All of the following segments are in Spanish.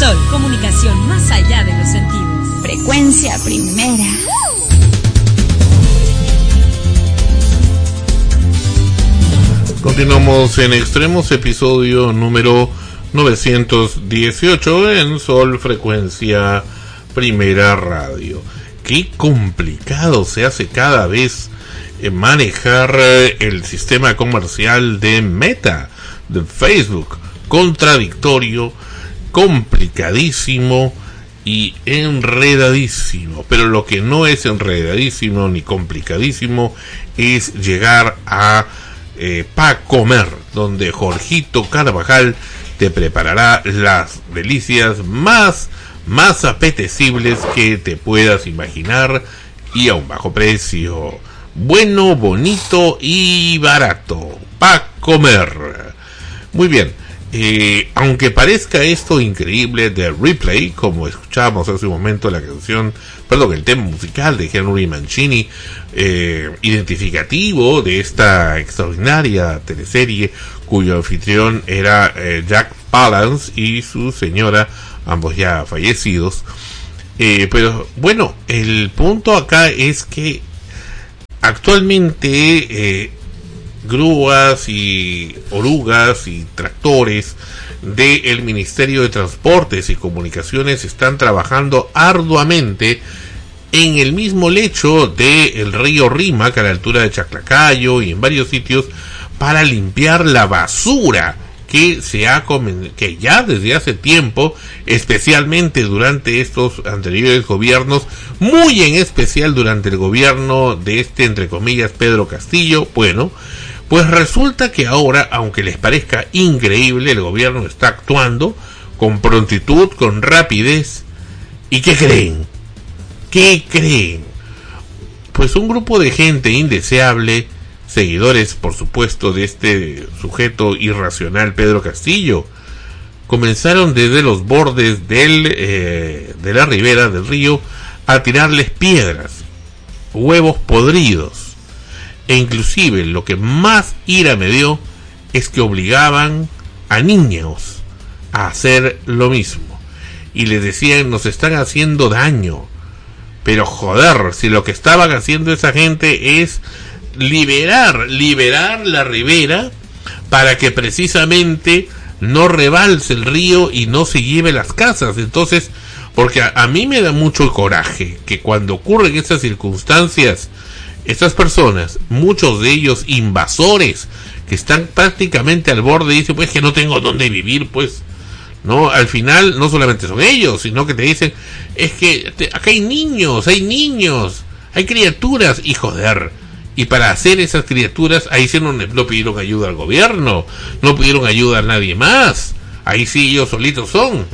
Sol, comunicación más allá de los sentidos. Frecuencia primera. Continuamos en Extremos, episodio número 918 en Sol, frecuencia primera radio. Qué complicado se hace cada vez manejar el sistema comercial de Meta, de Facebook. Contradictorio, complicadísimo y enredadísimo. Pero lo que no es enredadísimo ni complicadísimo es llegar a Pa' Comer, donde Jorgito Carvajal te preparará las delicias más apetecibles que te puedas imaginar y a un bajo precio. Bueno, bonito y barato. Pa' Comer. Muy bien. Aunque parezca esto increíble de Replay, como escuchábamos hace un momento el tema musical de Henry Mancini, identificativo de esta extraordinaria teleserie cuyo anfitrión era Jack Palance y su señora, ambos ya fallecidos. Pero bueno, el punto acá es que actualmente grúas y orugas y tractores del Ministerio de Transportes y Comunicaciones están trabajando arduamente en el mismo lecho del río Rímac, a la altura de Chaclacayo y en varios sitios, para limpiar la basura que que ya desde hace tiempo, especialmente durante estos anteriores gobiernos, muy en especial durante el gobierno de entre comillas, Pedro Castillo, bueno, pues resulta que ahora, aunque les parezca increíble, el gobierno está actuando con prontitud, con rapidez. ¿Y qué creen? ¿Qué creen? Pues un grupo de gente indeseable, seguidores, por supuesto, de este sujeto irracional Pedro Castillo, comenzaron desde los bordes de la ribera del río a tirarles piedras, huevos podridos. E inclusive lo que más ira me dio es que obligaban a niños a hacer lo mismo y les decían: nos están haciendo daño. Pero joder, si lo que estaban haciendo esa gente es liberar la ribera para que precisamente no rebalse el río y no se lleve las casas. Entonces, porque a mí me da mucho coraje que cuando ocurren estas circunstancias, estas personas, muchos de ellos invasores, que están prácticamente al borde, dicen: pues que no tengo dónde vivir, pues. No, al final no solamente son ellos, sino que te dicen: es que acá hay niños, hay criaturas, y joder. Y para hacer esas criaturas, ahí sí no pidieron ayuda al gobierno, no pidieron ayuda a nadie más. Ahí sí ellos solitos son,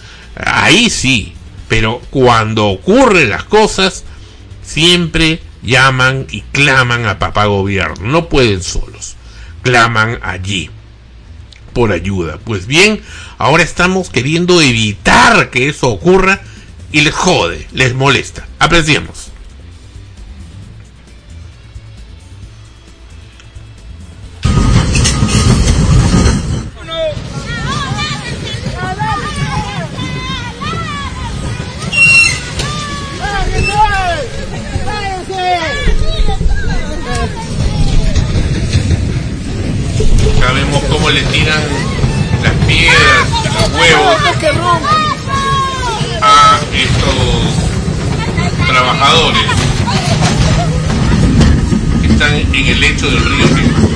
ahí sí. Pero cuando ocurren las cosas, siempre llaman y claman a papá gobierno. No pueden solos, claman allí por ayuda. Pues bien, ahora estamos queriendo evitar que eso ocurra y les jode, les molesta. Apreciemos. Ya vemos cómo le tiran las piedras, los huevos a estos trabajadores que están en el lecho del río Rímac.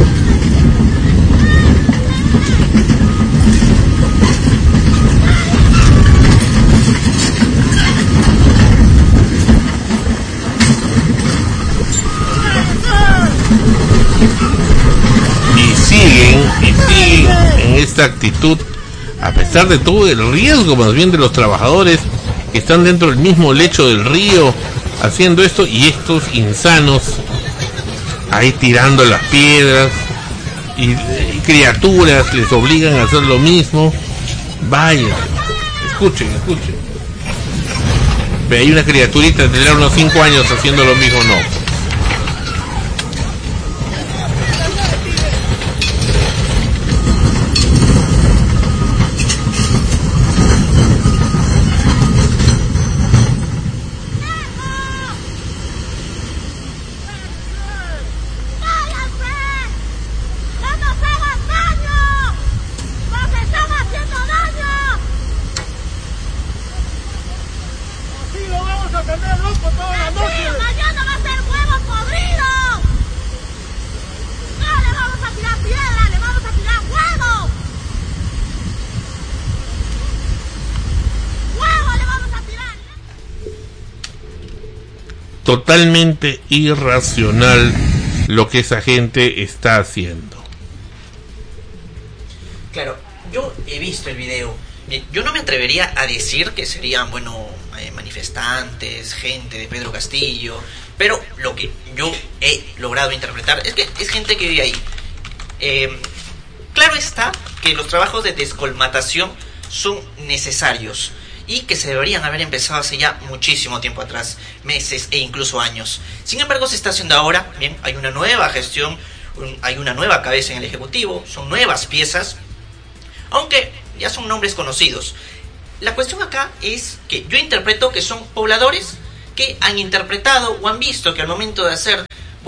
Y siguen en esta actitud, a pesar de todo el riesgo más bien de los trabajadores que están dentro del mismo lecho del río haciendo esto, y estos insanos ahí tirando las piedras y criaturas les obligan a hacer lo mismo. Vaya, escuchen. Pero hay una criaturita de unos 5 años haciendo lo mismo, no. totalmente irracional lo que esa gente está haciendo. Claro, yo he visto el video. Yo no me atrevería a decir que serían, manifestantes, gente de Pedro Castillo, pero lo que yo he logrado interpretar es que es gente que vive ahí. Claro está que los trabajos de descolmatación son necesarios y que se deberían haber empezado hace ya muchísimo tiempo atrás, meses e incluso años. Sin embargo, se está haciendo ahora. Bien, hay una nueva gestión, hay una nueva cabeza en el Ejecutivo, son nuevas piezas, aunque ya son nombres conocidos. La cuestión acá es que yo interpreto que son pobladores que han interpretado o han visto que al momento de hacer,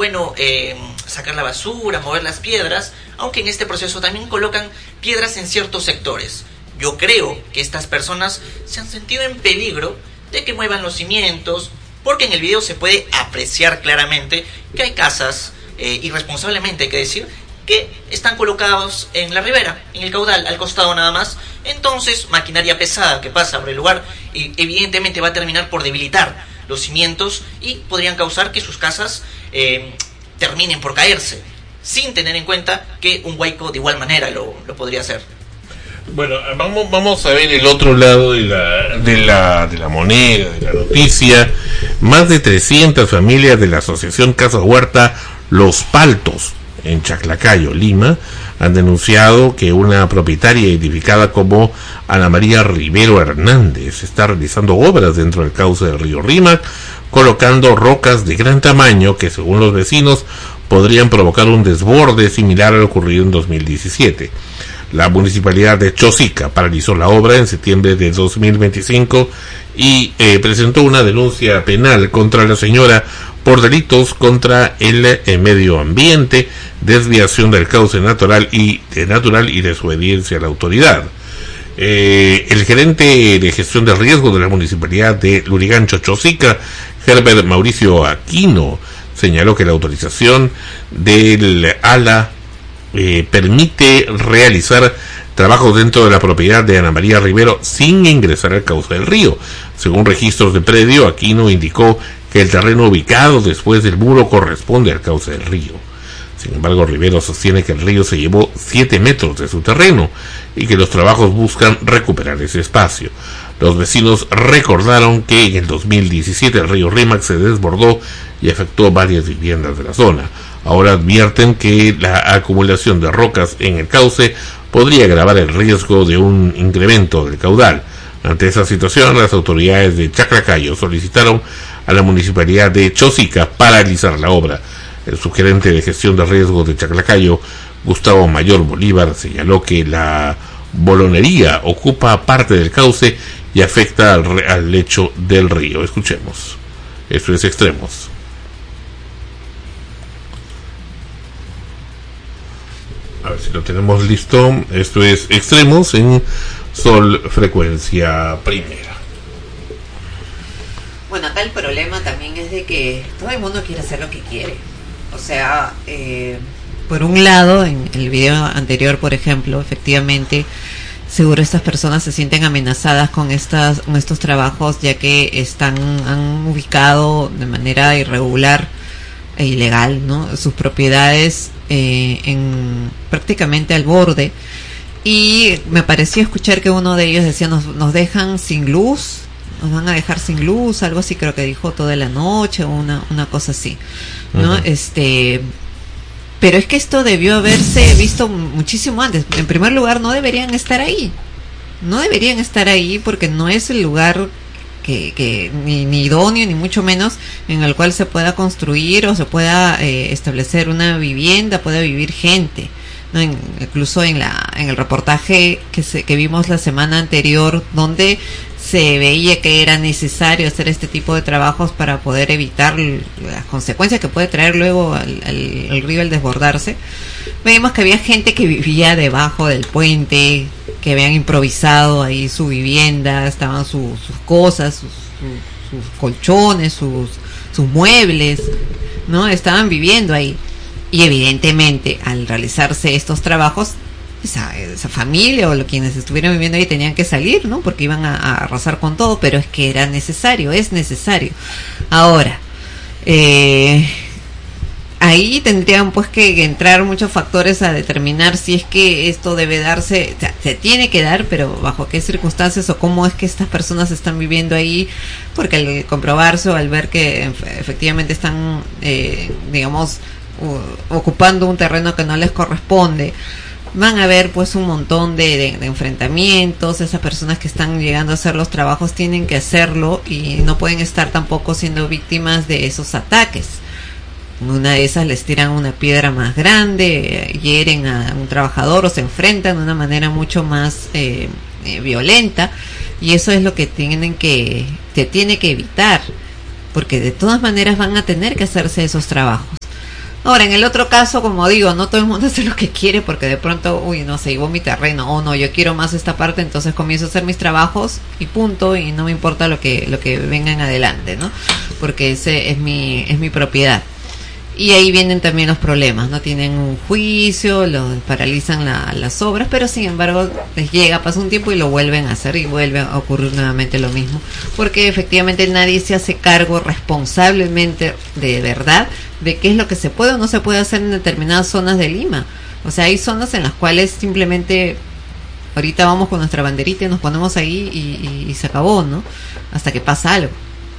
sacar la basura, mover las piedras, aunque en este proceso también colocan piedras en ciertos sectores. Yo creo que estas personas se han sentido en peligro de que muevan los cimientos, porque en el video se puede apreciar claramente que hay casas, irresponsablemente hay que decir, que están colocados en la ribera, en el caudal, al costado nada más. Entonces, maquinaria pesada que pasa por el lugar y evidentemente va a terminar por debilitar los cimientos y podrían causar que sus casas terminen por caerse, sin tener en cuenta que un huaico de igual manera lo podría hacer. Bueno, vamos a ver el otro lado de la moneda, de la noticia. Más de 300 familias de la asociación Casa Huerta Los Paltos, en Chaclacayo, Lima, han denunciado que una propietaria identificada como Ana María Rivero Hernández está realizando obras dentro del cauce del río Rímac, colocando rocas de gran tamaño que, según los vecinos, podrían provocar un desborde similar al ocurrido en 2017. La municipalidad de Chosica paralizó la obra en septiembre de 2025 y presentó una denuncia penal contra la señora por delitos contra el medio ambiente, desviación del cauce natural y desobediencia a la autoridad. El gerente de gestión de riesgo de la municipalidad de Lurigancho, Chosica, Herbert Mauricio Aquino, señaló que la autorización del ALA permite realizar trabajos dentro de la propiedad de Ana María Rivero sin ingresar al cauce del río. Según registros de predio, Aquino indicó que el terreno ubicado después del muro corresponde al cauce del río. Sin embargo, Rivero sostiene que el río se llevó 7 metros de su terreno y que los trabajos buscan recuperar ese espacio. Los vecinos recordaron que en el 2017 el río Rímac se desbordó y afectó varias viviendas de la zona. Ahora advierten que la acumulación de rocas en el cauce podría agravar el riesgo de un incremento del caudal. Ante esa situación, las autoridades de Chaclacayo solicitaron a la municipalidad de Chosica paralizar la obra. El subgerente de gestión de riesgos de Chaclacayo, Gustavo Mayor Bolívar, señaló que la bolonería ocupa parte del cauce y afecta al lecho del río. Escuchemos. Esto es Extremos. A ver si lo tenemos listo. Esto es Extremos en Sol Frecuencia Primera. Bueno, acá el problema también es de que todo el mundo quiere hacer lo que quiere. O sea, por un lado, en el video anterior, por ejemplo, efectivamente, seguro estas personas se sienten amenazadas con estos trabajos, ya que han ubicado de manera irregular e ilegal, ¿no?, sus propiedades prácticamente al borde. Y me pareció escuchar que uno de ellos decía, nos dejan sin luz, nos van a dejar sin luz, algo así creo que dijo, toda la noche, una cosa así, ¿no? Uh-huh. Pero es que esto debió haberse visto muchísimo antes. En primer lugar, no deberían estar ahí porque no es el lugar que ni idóneo, ni mucho menos en el cual se pueda construir o se pueda establecer una vivienda, pueda vivir gente, ¿no? Incluso en el reportaje que vimos la semana anterior, donde se veía que era necesario hacer este tipo de trabajos para poder evitar las consecuencias que puede traer luego al río al desbordarse. Veíamos que había gente que vivía debajo del puente, que habían improvisado ahí su vivienda, estaban sus cosas, sus colchones, sus muebles, ¿no? Estaban viviendo ahí. Y evidentemente, al realizarse estos trabajos, esa familia o quienes estuvieron viviendo ahí tenían que salir, ¿no? Porque iban a arrasar con todo, pero es que es necesario. Ahora, Ahí tendrían pues que entrar muchos factores a determinar si es que esto debe darse, o sea, se tiene que dar, pero bajo qué circunstancias o cómo es que estas personas están viviendo ahí, porque al comprobarse o al ver que efectivamente están, digamos, ocupando un terreno que no les corresponde, van a haber pues un montón de enfrentamientos. Esas personas que están llegando a hacer los trabajos tienen que hacerlo y no pueden estar tampoco siendo víctimas de esos ataques. Una de esas les tiran una piedra más grande, hieren a un trabajador o se enfrentan de una manera mucho más violenta, y eso es lo que tiene que evitar, porque de todas maneras van a tener que hacerse esos trabajos. Ahora, en el otro caso, como digo, no todo el mundo hace lo que quiere, porque de pronto, no se llevó mi terreno, o no, yo quiero más esta parte, entonces comienzo a hacer mis trabajos y punto, y no me importa lo que venga en adelante, ¿no? Porque ese es mi propiedad. Y ahí vienen también los problemas, ¿no? Tienen un juicio, paralizan las obras, pero sin embargo les llega, pasa un tiempo y lo vuelven a hacer y vuelve a ocurrir nuevamente lo mismo, porque efectivamente nadie se hace cargo responsablemente de verdad de qué es lo que se puede o no se puede hacer en determinadas zonas de Lima. O sea, hay zonas en las cuales simplemente ahorita vamos con nuestra banderita y nos ponemos ahí y se acabó, ¿no? Hasta que pasa algo.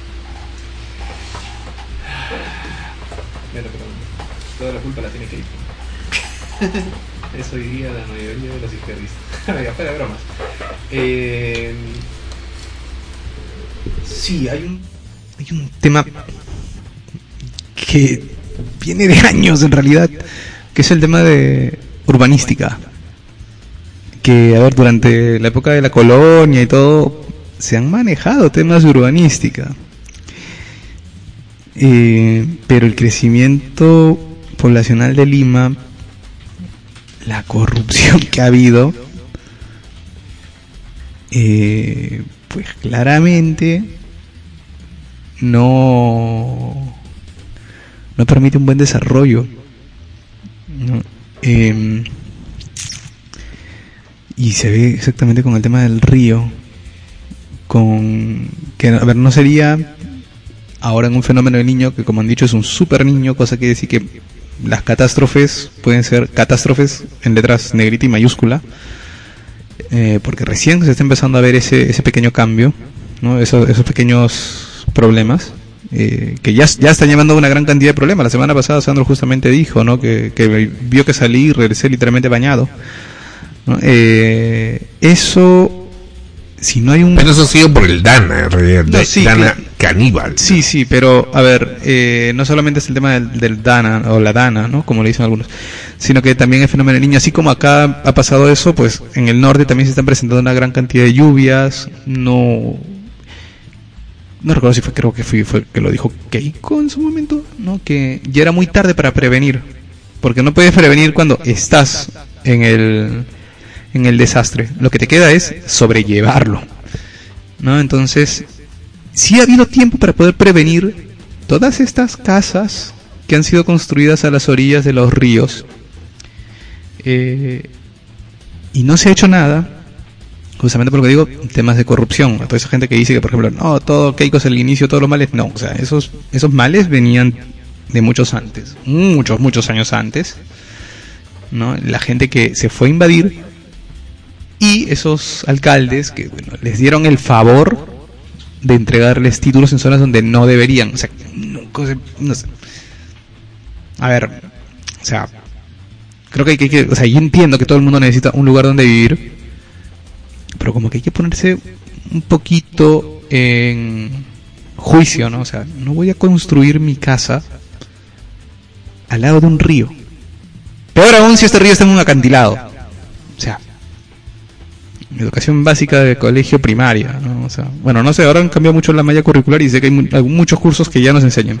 Pero toda la culpa la tiene que ir. Eso diría la mayoría de los izquierdistas. Ya, fuera de bromas. Sí, hay un tema que viene de años en realidad, que es el tema de urbanística. Que, a ver, durante la época de la colonia y todo, se han manejado temas de urbanística. Pero el crecimiento poblacional de Lima, la corrupción que ha habido, pues claramente no permite un buen desarrollo, ¿no? Y se ve exactamente con el tema del río, que, a ver, no sería ahora en un fenómeno del niño, que como han dicho es un super niño, cosa que decir que las catástrofes pueden ser catástrofes en letras negrita y mayúscula, porque recién se está empezando a ver ese pequeño cambio, ¿no? esos pequeños problemas, que ya están llevando una gran cantidad de problemas. La semana pasada Sandro justamente dijo, ¿no? que vio que salí y regresé literalmente bañado, ¿no? Eso, si no hay un... Pero eso ha sido por el Dana, en realidad, no, sí, Dana caníbal. Sí, pero, a ver, no solamente es el tema del Dana, o la Dana, ¿no? Como le dicen algunos, sino que también el fenómeno del niño, así como acá ha pasado eso, pues en el norte también se están presentando una gran cantidad de lluvias. No recuerdo si creo que fue que lo dijo Keiko en su momento, ¿no? Que ya era muy tarde para prevenir, porque no puedes prevenir cuando estás en el desastre. Lo que te queda es sobrellevarlo, ¿no? Entonces, sí ha habido tiempo para poder prevenir todas estas casas que han sido construidas a las orillas de los ríos, y no se ha hecho nada, justamente porque digo, temas de corrupción. A toda esa gente que dice que, por ejemplo, no, todo Keiko es el inicio de todos los males. No, o sea, esos males venían de muchos años antes, ¿no? La gente que se fue a invadir, y esos alcaldes que, bueno, les dieron el favor de entregarles títulos en zonas donde no deberían. O sea, no sé. A ver, o sea, creo que hay que, o sea, yo entiendo que todo el mundo necesita un lugar donde vivir, pero como que hay que ponerse un poquito en juicio, ¿no? O sea, no voy a construir mi casa al lado de un río. Peor aún si este río está en un acantilado. O sea, educación básica de colegio primaria, ¿no? O sea, bueno, no sé, ahora han cambiado mucho la malla curricular y sé que hay muchos cursos que ya nos enseñan.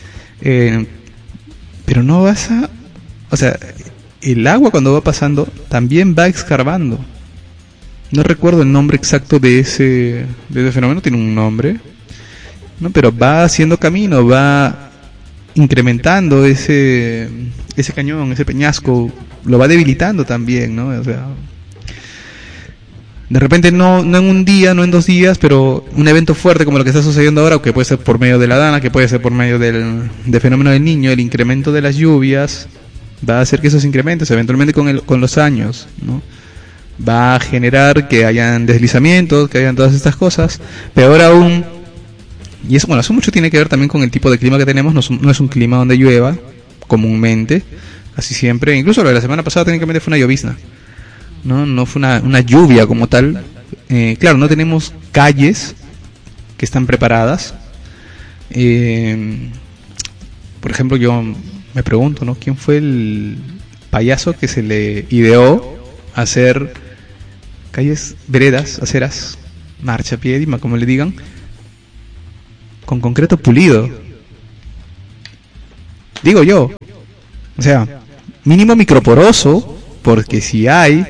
Pero no vas a... O sea, el agua cuando va pasando también va escarbando. No recuerdo el nombre exacto de ese fenómeno, tiene un nombre, ¿no? Pero va haciendo camino, va incrementando ese cañón, ese peñasco, lo va debilitando también, ¿no? O sea, De repente no en un día, no en 2 días, pero un evento fuerte como lo que está sucediendo ahora, que puede ser por medio de la Dana, que puede ser por medio del fenómeno del Niño, el incremento de las lluvias, va a hacer que esos incrementos eventualmente con los años, ¿no? Va a generar que hayan deslizamientos, que hayan todas estas cosas. Peor aún, y eso, bueno, eso mucho tiene que ver también con el tipo de clima que tenemos. No es un clima donde llueva comúnmente, así siempre. Incluso lo de la semana pasada técnicamente fue una llovizna, no fue una lluvia como tal. Claro, no tenemos calles que están preparadas. Por ejemplo, yo me pregunto, ¿no? ¿Quién fue el payaso que se le ideó hacer calles, veredas, aceras, marchapié, como le digan, con concreto pulido? Digo yo, o sea, mínimo microporoso, porque si hay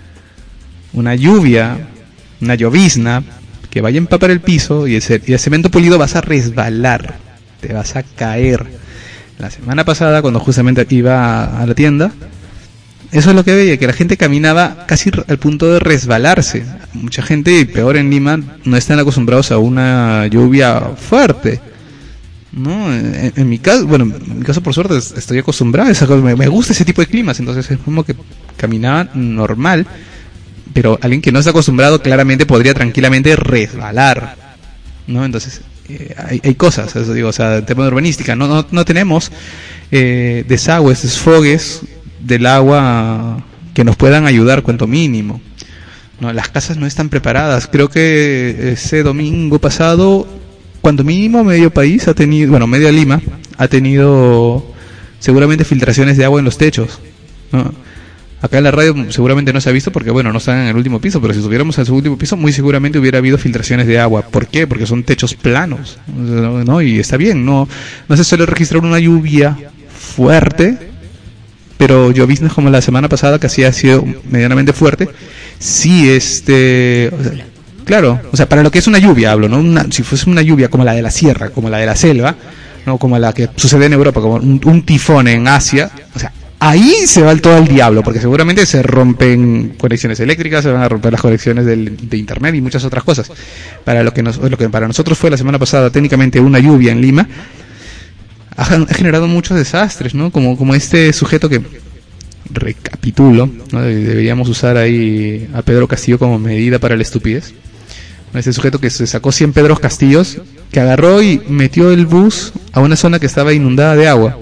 una lluvia, una llovizna que vaya a empapar el piso y el cemento pulido, vas a resbalar, te vas a caer. La semana pasada, cuando justamente iba a la tienda, eso es lo que veía, que la gente caminaba casi al punto de resbalarse. Mucha gente, y peor en Lima, no están acostumbrados a una lluvia fuerte, ¿no? En mi caso, bueno, en mi caso por suerte estoy acostumbrado a esa cosa, me gusta ese tipo de climas, entonces es como que caminaba normal, pero alguien que no está acostumbrado claramente podría tranquilamente resbalar, ¿no? Entonces hay cosas, eso digo, o sea, tema de urbanística, no tenemos desagües, desfogues del agua que nos puedan ayudar cuanto mínimo, ¿no? Las casas no están preparadas. Creo que ese domingo pasado, cuanto mínimo medio país ha tenido, bueno, media Lima ha tenido seguramente filtraciones de agua en los techos, ¿no? Acá en la radio seguramente no se ha visto porque, bueno, no están en el último piso, pero si estuviéramos en el último piso, muy seguramente hubiera habido filtraciones de agua. ¿Por qué? Porque son techos planos, ¿no? Y está bien, no se suele registrar una lluvia fuerte, pero lloviznas como la semana pasada, que así ha sido medianamente fuerte, sí, o sea, claro, o sea, para lo que es una lluvia hablo, ¿no? Si fuese una lluvia como la de la sierra, como la de la selva, no como la que sucede en Europa, como un tifón en Asia, o sea, ahí se va todo el diablo, porque seguramente se rompen conexiones eléctricas, se van a romper las conexiones de internet y muchas otras cosas. Para lo que para nosotros fue la semana pasada técnicamente una lluvia en Lima, ha generado muchos desastres, ¿no? Como este sujeto que, recapitulo, ¿no? Deberíamos usar ahí a Pedro Castillo como medida para la estupidez. Este sujeto que se sacó 100 Pedros Castillos, que agarró y metió el bus a una zona que estaba inundada de agua,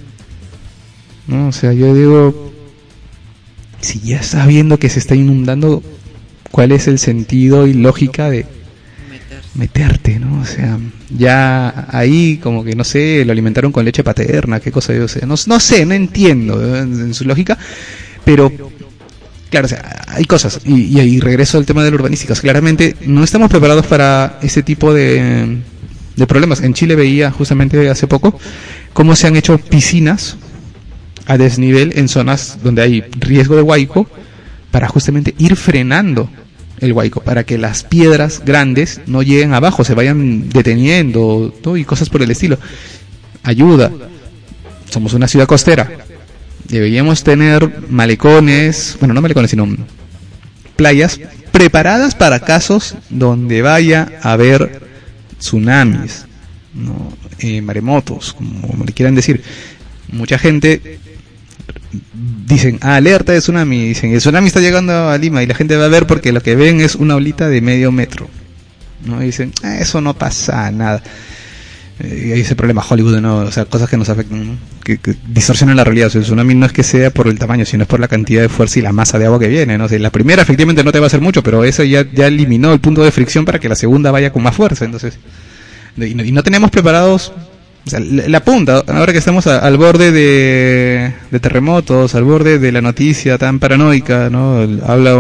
¿no? O sea, yo digo, si ya estás viendo que se está inundando, ¿cuál es el sentido y lógica de meterte, ¿no? O sea, ya ahí como que, no sé, lo alimentaron con leche paterna, qué cosa yo sé, no sé, no entiendo en su lógica, pero claro, o sea, hay cosas, y ahí regreso al tema de la urbanística. Claramente no estamos preparados para ese tipo de problemas. En Chile veía justamente hace poco cómo se han hecho piscinas a desnivel en zonas donde hay riesgo de huaico, para justamente ir frenando el huaico, para que las piedras grandes no lleguen abajo, se vayan deteniendo, ¿no? Y cosas por el estilo. Ayuda. Somos una ciudad costera. Deberíamos tener malecones, bueno, no malecones, sino playas preparadas para casos donde vaya a haber tsunamis, ¿no? Maremotos, como le quieran decir. Mucha gente dicen, alerta de tsunami, dicen, el tsunami está llegando a Lima, y la gente va a ver porque lo que ven es una olita de medio metro, ¿no? Y dicen, eso no pasa nada. Y hay ese problema Hollywood, ¿no? O sea, cosas que nos afectan, ¿no? que distorsionan la realidad. O sea, el tsunami no es que sea por el tamaño, sino es por la cantidad de fuerza y la masa de agua que viene, ¿no? O sea, la primera efectivamente no te va a hacer mucho, pero eso ya eliminó el punto de fricción para que la segunda vaya con más fuerza. Entonces, y no tenemos preparados, o sea, la punta, ahora que estamos al borde de terremotos, al borde de la noticia tan paranoica, ¿no? Habla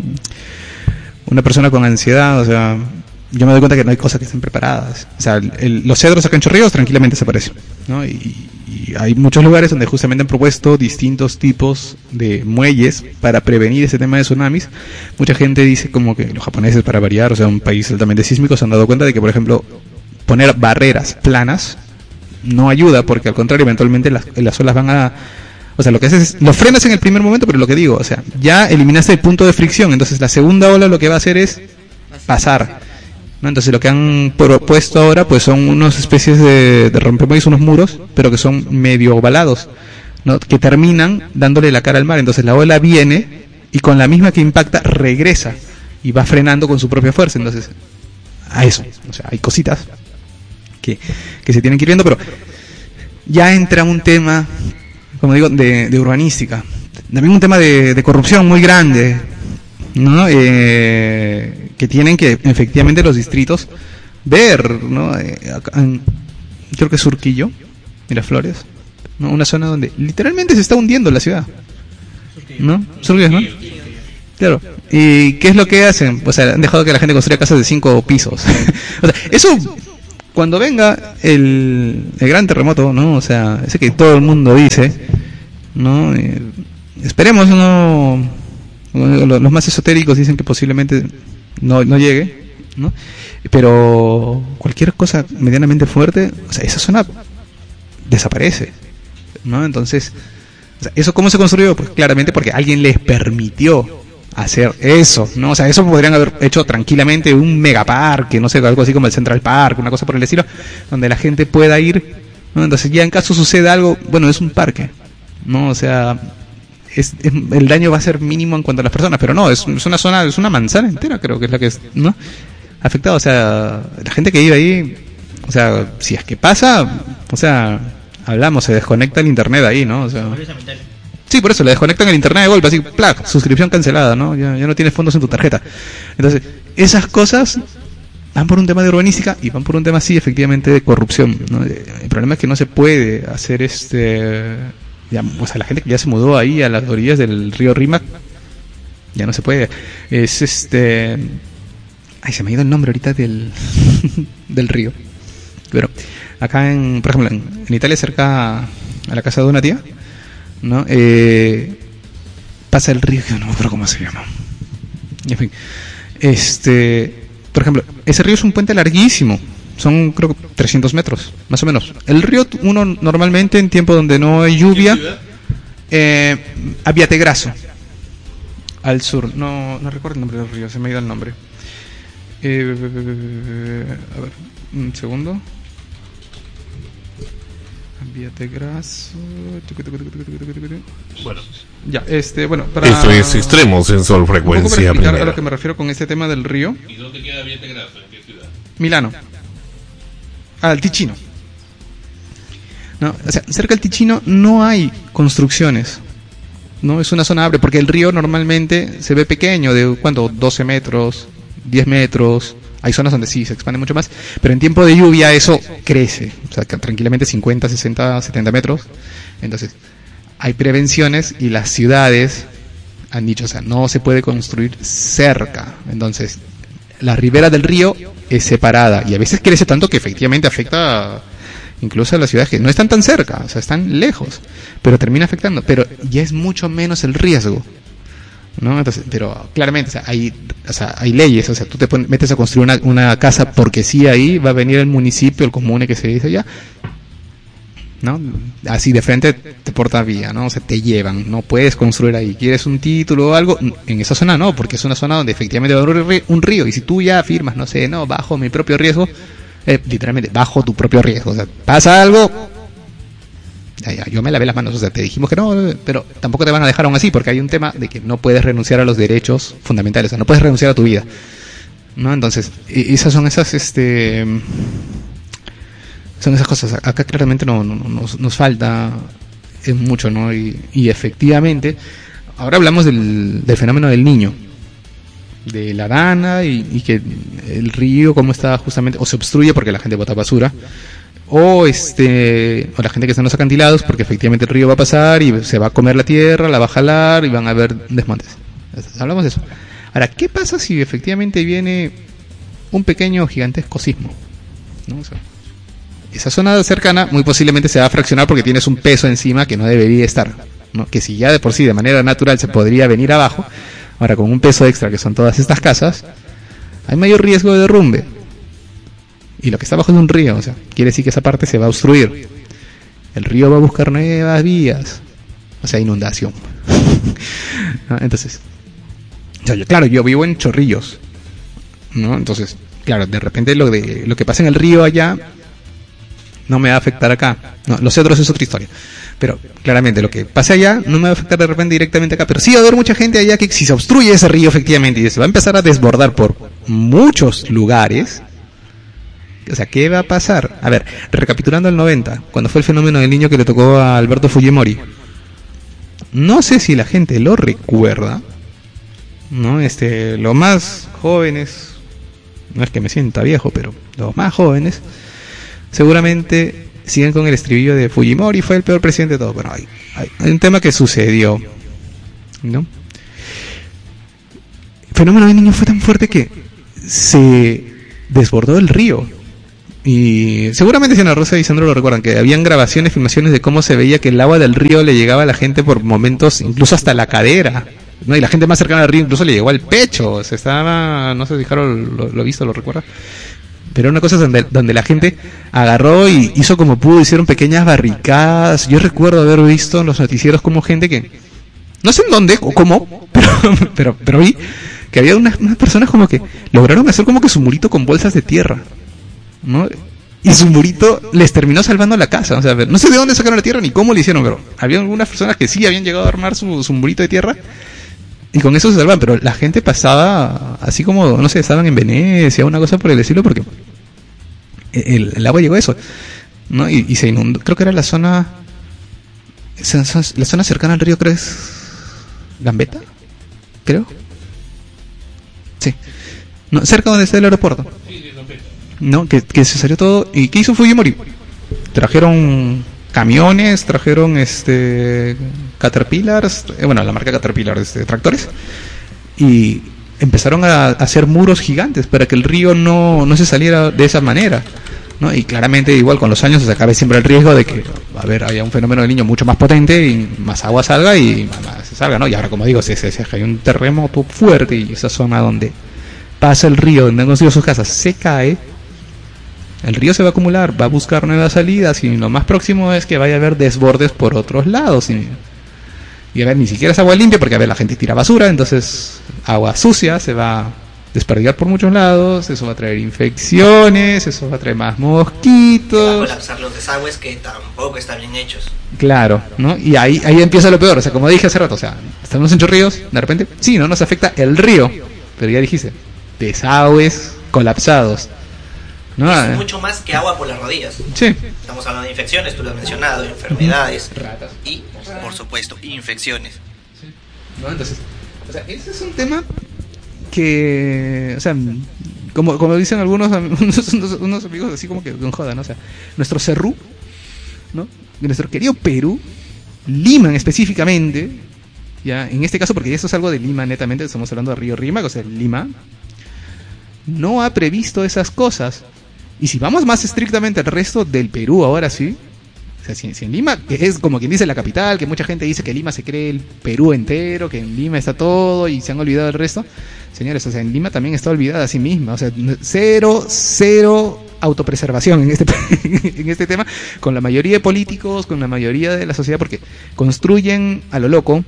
una persona con ansiedad, o sea, yo me doy cuenta que no hay cosas que estén preparadas. O sea, los cedros acá en Chorrillos tranquilamente se aparecen, ¿no? Y hay muchos lugares donde justamente han propuesto distintos tipos de muelles para prevenir ese tema de tsunamis. Mucha gente dice como que los japoneses, para variar, o sea, un país altamente sísmico, se han dado cuenta de que, por ejemplo, poner barreras planas no ayuda, porque al contrario, eventualmente las olas van a O sea, lo que haces es, lo frenas en el primer momento, pero lo que digo, o sea, ya eliminaste el punto de fricción, entonces la segunda ola lo que va a hacer es pasar, ¿no? Entonces lo que han propuesto ahora pues son unas especies de rompemuelles, unos muros, pero que son medio ovalados, ¿no? Que terminan dándole la cara al mar. Entonces la ola viene y con la misma que impacta regresa y va frenando con su propia fuerza. Entonces a eso, o sea, hay cositas que se tienen que ir viendo, pero ya entra un tema, como digo, de urbanística, también un tema de corrupción muy grande, ¿no? Que tienen que efectivamente los distritos ver, ¿no? Creo que Surquillo, Miraflores, ¿no? Una zona donde literalmente se está hundiendo la ciudad, ¿no? Surquillo, ¿no? Claro. ¿Y qué es lo que hacen? O sea, han dejado que la gente construya casas de 5 pisos. O sea, eso, cuando venga el gran terremoto, ¿no? O sea, ese que todo el mundo dice, ¿no? Esperemos, ¿no? Los más esotéricos dicen que posiblemente no llegue, ¿no? Pero cualquier cosa medianamente fuerte, o sea, esa zona desaparece, ¿no? Entonces, o sea, ¿eso cómo se construyó? Pues claramente porque alguien les permitió hacer eso, ¿no? O sea, eso podrían haber hecho tranquilamente un megaparque, no sé, algo así como el Central Park, una cosa por el estilo, donde la gente pueda ir, ¿no? Entonces ya en caso suceda algo, bueno, es un parque, ¿no? O sea, el daño va a ser mínimo en cuanto a las personas, pero no, es una zona, es una manzana entera, creo que es la que es, ¿no? Afectada, o sea, la gente que vive ahí, o sea, si es que pasa, o sea, hablamos, se desconecta el internet ahí, ¿no? O sea, sí, por eso, le desconectan el internet de golpe, así, ¡plac! Suscripción cancelada, ¿no? Ya no tienes fondos en tu tarjeta. Entonces, esas cosas van por un tema de urbanística y van por un tema, sí, efectivamente, de corrupción, ¿no? El problema es que no se puede hacer ya, o sea, la gente que ya se mudó ahí a las orillas del río Rímac, ya no se puede. Es ay, se me ha ido el nombre ahorita del río. Pero acá por ejemplo, en Italia, cerca a la casa de una tía, ¿no? Pasa el río, que no me acuerdo cómo se llama. En fin, por ejemplo, ese río es un puente larguísimo. Son, creo, 300 metros, más o menos. El río, uno normalmente en tiempo donde no hay lluvia, a Viategrasso, al sur. No recuerdo el nombre del río, se me ha ido el nombre. A ver, un segundo. Viategrasso. Bueno, ya, bueno, para... Esto es Extremo Sensor Frecuencia Primera. A lo que me refiero con este tema del río. ¿Y dónde queda Viategrasso? ¿En qué ciudad? Milano. Al Ticino. No, o sea, cerca del Ticino no hay construcciones. No es una zona abre, porque el río normalmente se ve pequeño, de ¿cuánto? 12 metros, 10 metros. Hay zonas donde sí se expande mucho más, pero en tiempo de lluvia eso crece, o sea, tranquilamente 50, 60, 70 metros. Entonces, hay prevenciones y las ciudades han dicho, o sea, no se puede construir cerca. Entonces, la ribera del río es separada y a veces crece tanto que efectivamente afecta incluso a las ciudades que no están tan cerca, o sea, están lejos, pero termina afectando, pero ya es mucho menos el riesgo, ¿no? Entonces, pero claramente, o sea, hay leyes, o sea, tú te metes a construir una casa porque sí, ahí va a venir el municipio, el comune que se dice allá, ¿no? Así de frente te porta vía, ¿no? O sea, te llevan, no puedes construir ahí. ¿Quieres un título o algo? En esa zona no, porque es una zona donde efectivamente va a haber un río, y si tú ya afirmas, no sé, no, bajo mi propio riesgo, literalmente, bajo tu propio riesgo, o sea, pasa algo, ya, yo me lavé las manos, o sea, te dijimos que no, pero tampoco te van a dejar aún así, porque hay un tema de que no puedes renunciar a los derechos fundamentales, o sea, no puedes renunciar a tu vida, ¿no? Entonces, esas son esas, son esas cosas. Acá claramente nos falta mucho, ¿no? Y efectivamente, ahora hablamos del fenómeno del Niño, de la Dana, y que el río cómo está justamente, o se obstruye porque la gente bota basura, o la gente que está en los acantilados porque efectivamente el río va a pasar y se va a comer la tierra, la va a jalar y van a haber desmontes. Hablamos de eso. Ahora, ¿qué pasa si efectivamente viene un pequeño gigantesco sismo, ¿no? O sea, esa zona cercana muy posiblemente se va a fraccionar porque tienes un peso encima que no debería estar, ¿no? Que si ya de por sí de manera natural se podría venir abajo, ahora con un peso extra que son todas estas casas, hay mayor riesgo de derrumbe. Y lo que está abajo es un río, o sea, quiere decir que esa parte se va a obstruir. El río va a buscar nuevas vías, o sea, inundación. ¿No? Entonces, o sea, claro, yo vivo en Chorrillos, ¿no? Entonces, claro, de repente lo que pasa en el río allá no me va a afectar acá. No, los cedros es otra historia. Pero claramente lo que pasa allá no me va a afectar de repente directamente acá. Pero sí va a haber mucha gente allá que si se obstruye ese río efectivamente y se va a empezar a desbordar por muchos lugares. O sea, ¿qué va a pasar? A ver, recapitulando el 90, cuando fue el fenómeno del niño que le tocó a Alberto Fujimori. No sé si la gente lo recuerda, ¿no? Los más jóvenes, no es que me sienta viejo, pero los más jóvenes seguramente siguen con el estribillo de Fujimori fue el peor presidente de todos. Bueno, hay un tema que sucedió, ¿no? El fenómeno del niño fue tan fuerte que se desbordó el río. Y seguramente si Ana Rosa y Sandro lo recuerdan, que habían grabaciones, filmaciones de cómo se veía que el agua del río le llegaba a la gente por momentos, incluso hasta la cadera, ¿no? Y la gente más cercana al río incluso le llegó al pecho. Se estaba, no sé si Harold lo visto, lo recuerda. Pero una cosa es donde la gente agarró y hizo como pudo, hicieron pequeñas barricadas. Yo recuerdo haber visto en los noticieros como gente que, no sé en dónde o cómo, pero vi que había unas personas como que lograron hacer como que su murito con bolsas de tierra, ¿no? Y su murito les terminó salvando la casa. O sea, no sé de dónde sacaron la tierra ni cómo lo hicieron, pero había algunas personas que sí habían llegado a armar su murito de tierra y con eso se salvan. Pero la gente pasaba así como, no sé, estaban en Venecia, una cosa por el estilo, porque el agua llegó a eso, ¿no? Y se inundó. Creo que era la zona cercana al río, creo es Gambetta, creo. Sí. No, cerca donde está el aeropuerto. No, que se salió todo. ¿Y qué hizo Fujimori? Trajeron camiones, trajeron Caterpillars, bueno, la marca Caterpillar, tractores, y empezaron a hacer muros gigantes para que el río no se saliera de esa manera, ¿no? Y claramente igual con los años se cabe siempre el riesgo de que haya un fenómeno del niño mucho más potente y más agua salga y más se salga, ¿no? Y ahora, como digo, si hay un terremoto fuerte y esa zona donde pasa el río, donde han construido sus casas, se cae, el río se va a acumular, va a buscar nuevas salidas y lo más próximo es que vaya a haber desbordes por otros lados y a ver, ni siquiera es agua limpia porque a ver, la gente tira basura, entonces agua sucia se va a desperdigar por muchos lados, eso va a traer infecciones, eso va a traer más mosquitos, va a colapsar los desagües que tampoco están bien hechos. Claro, ¿no? Y ahí empieza lo peor, o sea, como dije hace rato, o sea, estamos en Chorrillos, de repente, sí, no nos afecta el río, pero ya dijiste, desagües colapsados, ¿no? Es mucho más que agua por las rodillas. Sí. Estamos hablando de infecciones, tú lo has mencionado, enfermedades, ratas y, por supuesto, infecciones. Sí. ¿No? Entonces, o sea, ese es un tema que, o sea, como dicen algunos unos amigos así como que con joda, ¿no? O sea, nuestro Cerrú, ¿no? Nuestro querido Perú, Lima específicamente, ya, en este caso, porque esto es algo de Lima netamente, estamos hablando de Río Rímac, o sea, Lima no ha previsto esas cosas. Y si vamos más estrictamente al resto del Perú, ahora sí, o sea, si en Lima, que es como quien dice la capital, que mucha gente dice que Lima se cree el Perú entero, que en Lima está todo y se han olvidado del resto, señores, o sea, en Lima también está olvidada a sí misma, o sea, cero autopreservación en este tema, con la mayoría de políticos, con la mayoría de la sociedad, porque construyen a lo loco.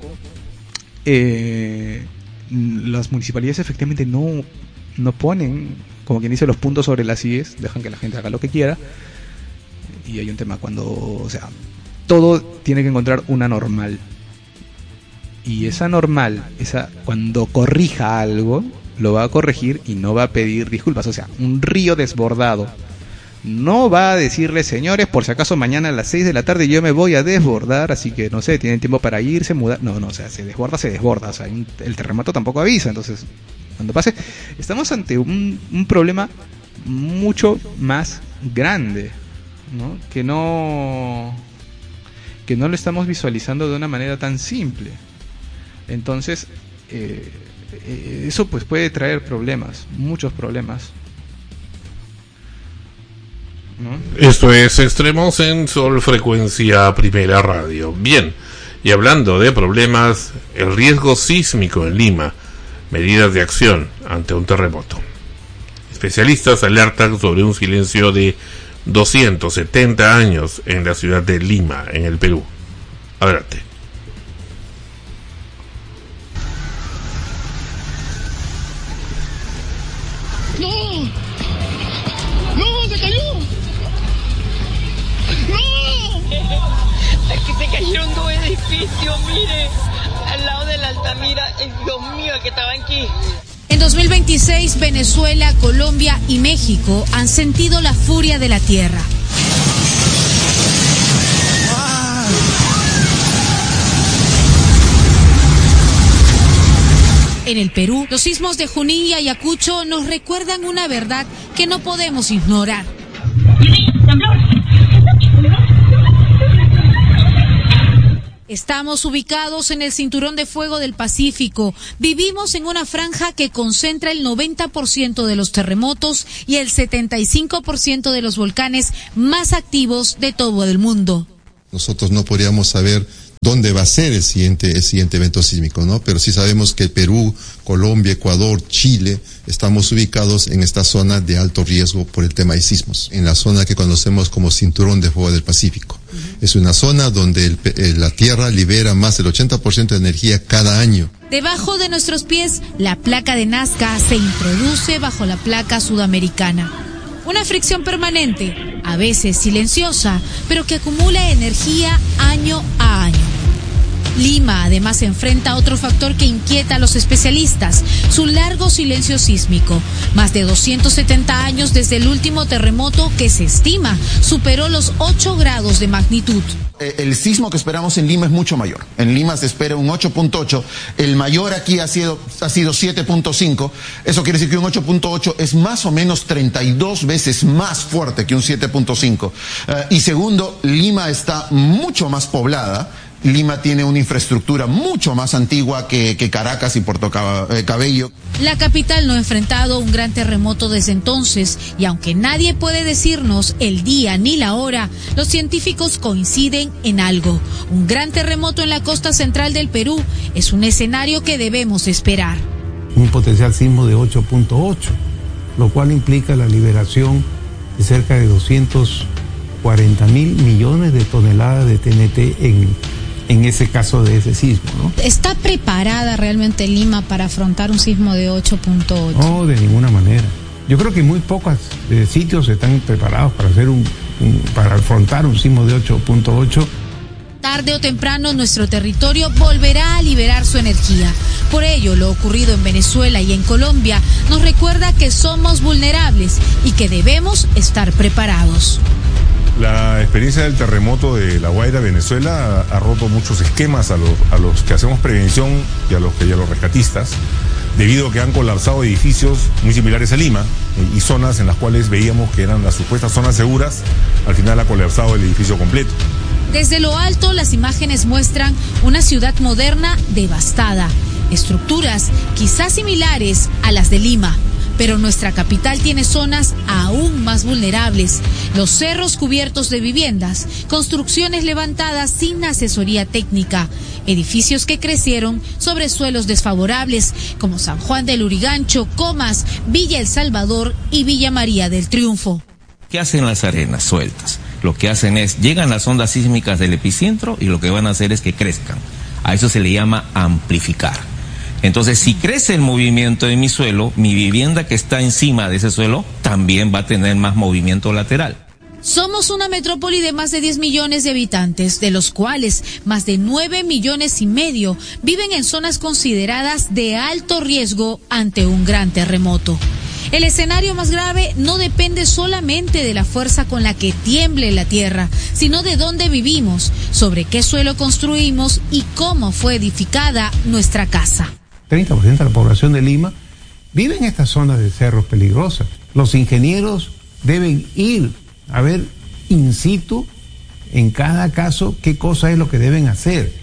Las municipalidades efectivamente no ponen, como quien dice, los puntos sobre las IES, dejan que la gente haga lo que quiera. Y hay un tema cuando, o sea, todo tiene que encontrar una normal. Y esa normal, cuando corrija algo, lo va a corregir y no va a pedir disculpas. O sea, un río desbordado no va a decirle, señores, por si acaso mañana a las 6 de la tarde yo me voy a desbordar, así que no sé, tienen tiempo para irse, mudar. No, o sea, se desborda. O sea, el terremoto tampoco avisa, entonces cuando pase, estamos ante un problema mucho más grande, ¿no? Que no lo estamos visualizando de una manera tan simple. Entonces, eso pues puede traer problemas, muchos problemas, ¿no? Esto es Extremos en Sol Frecuencia Primera Radio. Bien, y hablando de problemas, el riesgo sísmico en Lima, medidas de acción ante un terremoto. Especialistas alertan sobre un silencio de 270 años en la ciudad de Lima, en el Perú. Adelante. ¡No! ¡No! ¡Se cayó! ¡No! Aquí se cayeron 2 edificios, mire. Al lado de la Altamira. Dios mío, el que estaba aquí. En 2026, Venezuela, Colombia y México han sentido la furia de la tierra. En el Perú, los sismos de Junín y Ayacucho nos recuerdan una verdad que no podemos ignorar. Estamos ubicados en el cinturón de fuego del Pacífico. Vivimos en una franja que concentra el 90% de los terremotos y el 75% de los volcanes más activos de todo el mundo. Nosotros no podríamos saber dónde va a ser el siguiente evento sísmico, ¿no? Pero sí sabemos que Perú, Colombia, Ecuador, Chile, estamos ubicados en esta zona de alto riesgo por el tema de sismos, en la zona que conocemos como Cinturón de Fuego del Pacífico. Es una zona donde la Tierra libera más del 80% de energía cada año. Debajo de nuestros pies, la placa de Nazca se introduce bajo la placa sudamericana. Una fricción permanente, a veces silenciosa, pero que acumula energía año a año. Lima además se enfrenta a otro factor que inquieta a los especialistas, su largo silencio sísmico. Más de 270 años desde el último terremoto que se estima superó los 8 grados de magnitud. El sismo que esperamos en Lima es mucho mayor. En Lima se espera un 8.8. El mayor aquí ha sido 7.5. Eso quiere decir que un 8.8 es más o menos 32 veces más fuerte que un 7.5. Y segundo, Lima está mucho más poblada. Lima tiene una infraestructura mucho más antigua que Caracas y Puerto Cabello. La capital no ha enfrentado un gran terremoto desde entonces, y aunque nadie puede decirnos el día ni la hora, los científicos coinciden en algo. Un gran terremoto en la costa central del Perú es un escenario que debemos esperar. Un potencial sismo de 8.8, lo cual implica la liberación de cerca de 240.000 millones de toneladas de TNT en ese caso de ese sismo, ¿no? ¿Está preparada realmente Lima para afrontar un sismo de 8.8? No, de ninguna manera. Yo creo que muy pocos sitios están preparados para para afrontar un sismo de 8.8. Tarde o temprano nuestro territorio volverá a liberar su energía. Por ello, lo ocurrido en Venezuela y en Colombia nos recuerda que somos vulnerables y que debemos estar preparados. La experiencia del terremoto de La Guaira, Venezuela, ha roto muchos esquemas a los que hacemos prevención y a los rescatistas, debido a que han colapsado edificios muy similares a Lima y zonas en las cuales veíamos que eran las supuestas zonas seguras. Al final ha colapsado el edificio completo. Desde lo alto, las imágenes muestran una ciudad moderna devastada, estructuras quizás similares a las de Lima. Pero nuestra capital tiene zonas aún más vulnerables, los cerros cubiertos de viviendas, construcciones levantadas sin asesoría técnica, edificios que crecieron sobre suelos desfavorables, como San Juan del Lurigancho, Comas, Villa El Salvador y Villa María del Triunfo. ¿Qué hacen las arenas sueltas? Lo que hacen es, llegan las ondas sísmicas del epicentro y lo que van a hacer es que crezcan. A eso se le llama amplificar. Entonces, si crece el movimiento de mi suelo, mi vivienda que está encima de ese suelo también va a tener más movimiento lateral. Somos una metrópoli de más de 10 millones de habitantes, de los cuales más de 9,5 millones viven en zonas consideradas de alto riesgo ante un gran terremoto. El escenario más grave no depende solamente de la fuerza con la que tiemble la tierra, sino de dónde vivimos, sobre qué suelo construimos y cómo fue edificada nuestra casa. 30% de la población de Lima vive en estas zonas de cerros peligrosas. Los ingenieros deben ir a ver in situ, en cada caso, qué cosa es lo que deben hacer.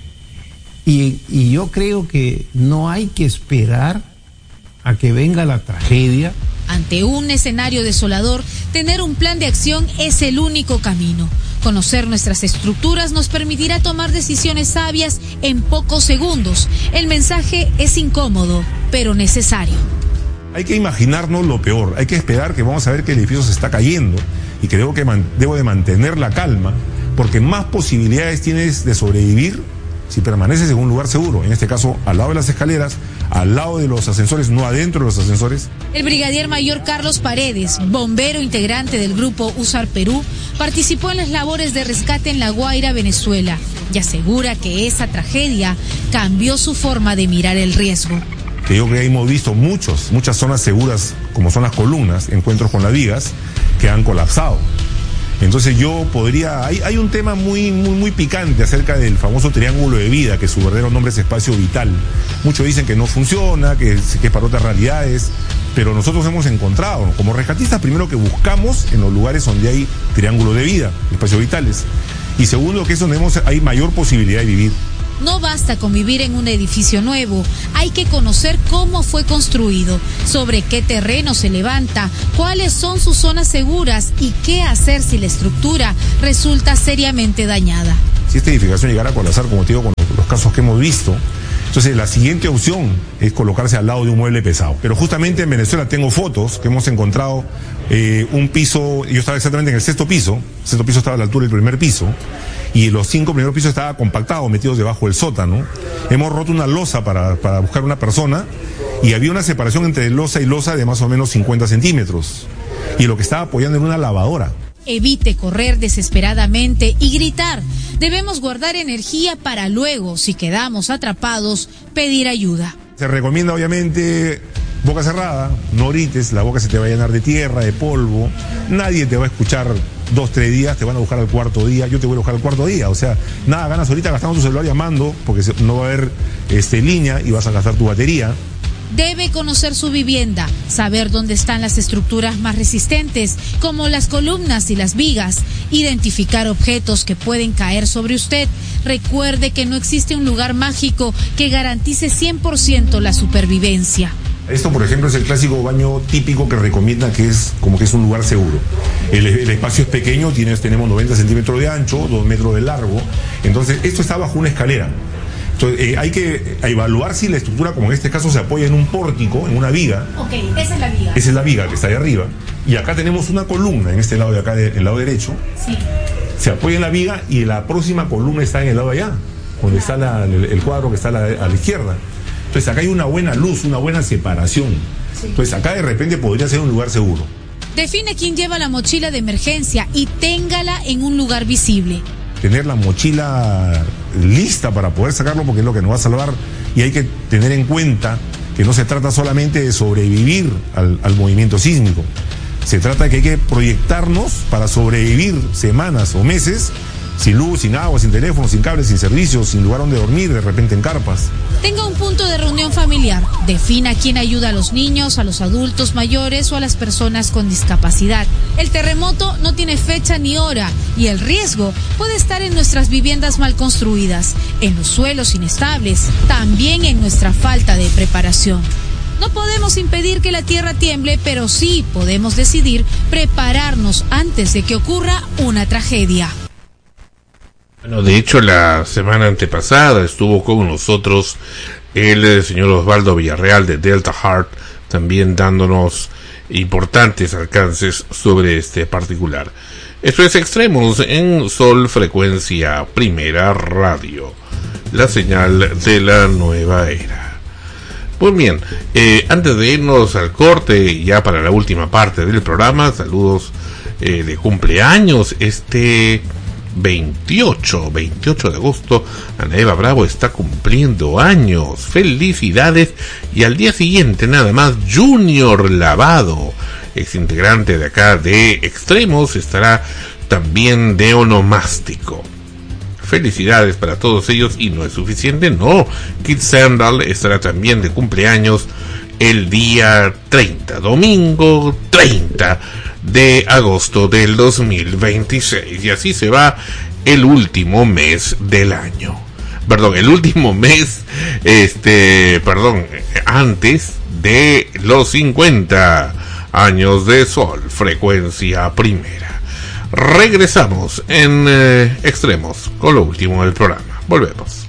Y yo creo que no hay que esperar a que venga la tragedia. Ante un escenario desolador, tener un plan de acción es el único camino. Conocer nuestras estructuras nos permitirá tomar decisiones sabias en pocos segundos. El mensaje es incómodo, pero necesario. Hay que imaginarnos lo peor, hay que esperar que vamos a ver que el edificio se está cayendo y creo que debo de mantener la calma, porque más posibilidades tienes de sobrevivir si permaneces en un lugar seguro, en este caso al lado de las escaleras, al lado de los ascensores, no adentro de los ascensores. El brigadier mayor Carlos Paredes, bombero integrante del grupo USAR Perú, participó en las labores de rescate en La Guaira, Venezuela, y asegura que esa tragedia cambió su forma de mirar el riesgo. Que yo creo que hemos visto muchas zonas seguras, como son las columnas, encuentros con las vigas, que han colapsado. Entonces yo podría, hay un tema muy picante acerca del famoso triángulo de vida, que su verdadero nombre es espacio vital. Muchos dicen que no funciona, que es para otras realidades, pero nosotros hemos encontrado, como rescatistas, primero que buscamos en los lugares donde hay triángulo de vida, espacios vitales, y segundo que es donde hay mayor posibilidad de vivir. No basta con vivir en un edificio nuevo, hay que conocer cómo fue construido, sobre qué terreno se levanta, cuáles son sus zonas seguras y qué hacer si la estructura resulta seriamente dañada. Si esta edificación llegara a colapsar, como te digo, con los casos que hemos visto, entonces la siguiente opción es colocarse al lado de un mueble pesado. Pero justamente en Venezuela tengo fotos que hemos encontrado un piso, yo estaba exactamente en el sexto piso estaba a la altura del primer piso, y los 5 primeros pisos estaban compactados, metidos debajo del sótano. Hemos roto una losa para buscar una persona, y había una separación entre losa y losa de más o menos 50 centímetros, y lo que estaba apoyando era una lavadora. Evite correr desesperadamente y gritar. Debemos guardar energía para luego, si quedamos atrapados, pedir ayuda. Se recomienda obviamente boca cerrada, no grites, la boca se te va a llenar de tierra, de polvo, nadie te va a escuchar 2-3 días, te van a buscar al cuarto día, yo te voy a buscar al cuarto día, o sea, nada ganas ahorita gastando tu celular llamando, porque no va a haber línea y vas a gastar tu batería. Debe conocer su vivienda, saber dónde están las estructuras más resistentes, como las columnas y las vigas, identificar objetos que pueden caer sobre usted. Recuerde que no existe un lugar mágico que garantice 100% la supervivencia. Esto, por ejemplo, es el clásico baño típico que recomienda, que es como que es un lugar seguro. El espacio es pequeño, tenemos 90 centímetros de ancho, 2 metros de largo, entonces esto está bajo una escalera. Entonces, hay que evaluar si la estructura, como en este caso, se apoya en un pórtico, en una viga. Ok, esa es la viga. Esa es la viga que está ahí arriba. Y acá tenemos una columna, en este lado de acá, el lado derecho. Sí. Se apoya en la viga y la próxima columna está en el lado de allá, donde está el cuadro que está a la izquierda. Entonces, acá hay una buena luz, una buena separación. Sí. Entonces, acá de repente podría ser un lugar seguro. Define quién lleva la mochila de emergencia y téngala en un lugar visible. Tener la mochila lista para poder sacarlo, porque es lo que nos va a salvar, y hay que tener en cuenta que no se trata solamente de sobrevivir al movimiento sísmico, se trata de que hay que proyectarnos para sobrevivir semanas o meses sin luz, sin agua, sin teléfono, sin cables, sin servicios, sin lugar donde dormir, de repente en carpas. Tenga un punto de reunión familiar. Defina quién ayuda a los niños, a los adultos mayores o a las personas con discapacidad. El terremoto no tiene fecha ni hora y el riesgo puede estar en nuestras viviendas mal construidas, en los suelos inestables, también en nuestra falta de preparación. No podemos impedir que la tierra tiemble, pero sí podemos decidir prepararnos antes de que ocurra una tragedia. Bueno, de hecho, la semana antepasada estuvo con nosotros el señor Osvaldo Villarreal de Delta Heart, también dándonos importantes alcances sobre este particular. Esto es Extremos en Sol Frecuencia Primera Radio, la señal de la nueva era. Pues bien, antes de irnos al corte, ya para la última parte del programa, saludos de cumpleaños. 28 de agosto, Ana Eva Bravo está cumpliendo años. Felicidades. Y al día siguiente, nada más, Junior Lavado, ex integrante de acá de Extremos, estará también de onomástico. Felicidades para todos ellos. Y no es suficiente, no. Kid Sandal estará también de cumpleaños el día 30, domingo 30 de agosto del 2026, y así se va el último mes del año. El último mes, antes de los 50 años de Sol Frecuencia Primera. Regresamos en Extremos con lo último del programa. Volvemos.